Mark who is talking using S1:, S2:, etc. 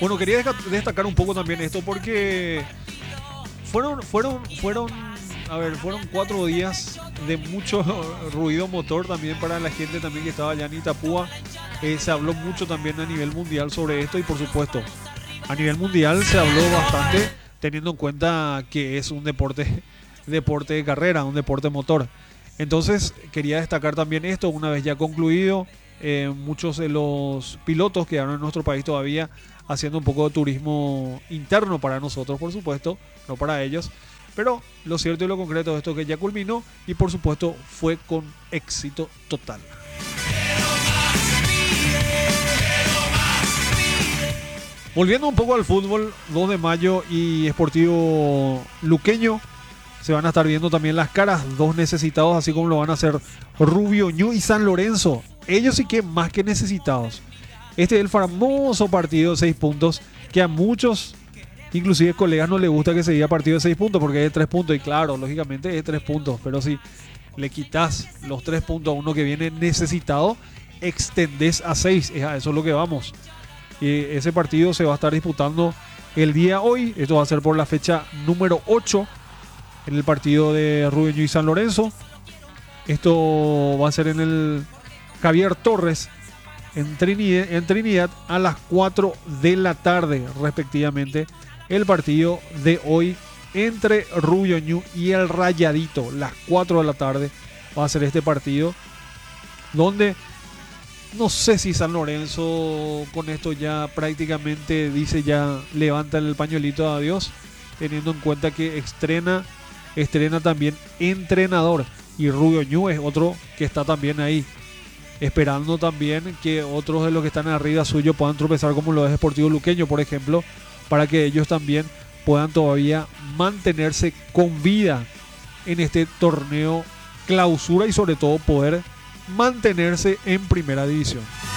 S1: Bueno, quería destacar un poco también esto porque fueron 4 días de mucho ruido motor también para la gente también que estaba allá en Itapúa. Se habló mucho también a nivel mundial sobre esto y por supuesto a nivel mundial se habló bastante teniendo en cuenta que es un deporte de carrera, un deporte motor. Entonces quería destacar también esto una vez ya concluido. Muchos de los pilotos quedaron en nuestro país todavía haciendo un poco de turismo interno para nosotros, por supuesto, no para ellos. Pero lo cierto y lo concreto de esto es que ya culminó y por supuesto fue con éxito total. Volviendo un poco al fútbol, 2 de mayo y Sportivo Luqueño se van a estar viendo también las caras, dos necesitados, así como lo van a hacer Rubio Ñu y San Lorenzo. Ellos sí que más que necesitados. Este es el famoso partido de 6 puntos que a muchos, inclusive colegas, no les gusta que se diga partido de 6 puntos porque es de 3 puntos. Y claro, lógicamente es de 3 puntos, pero si le quitas los 3 puntos a uno que viene necesitado, extendés a 6. A eso es lo que vamos. Y ese partido se va a estar disputando el día hoy. Esto va a ser por la fecha número 8 en el partido de Rubio Ñu y San Lorenzo. Esto va a ser en el Javier Torres en Trinidad a las 4 de la tarde respectivamente. El partido de hoy entre Rubio Ñu y el Rayadito, las 4 de la tarde va a ser este partido, donde no sé si San Lorenzo con esto ya prácticamente dice ya levanta el pañuelito de adiós, teniendo en cuenta que estrena también entrenador y Rubio Ñu es otro que está también ahí, esperando también que otros de los que están arriba suyo puedan tropezar, como lo es Sportivo Luqueño, por ejemplo, para que ellos también puedan todavía mantenerse con vida en este torneo clausura y sobre todo poder mantenerse en primera división.